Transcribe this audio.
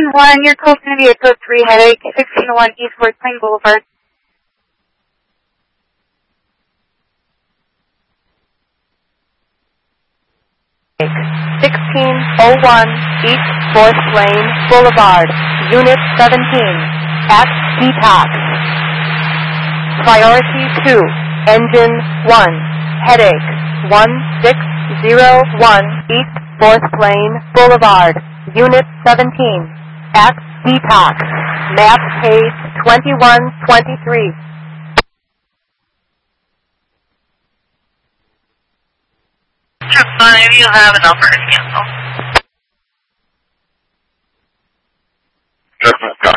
16-1, your call's going to be a code 3 headache, 16-1 East Fort Plain Boulevard. Headache, 1601 East Fort Plain Boulevard, Unit 17, at detox. Priority 2, Engine 1, Headache, 1601 East Fort Plain Boulevard, Unit 17, at detox. Map page 2123. Just fine if you have a number to cancel. Just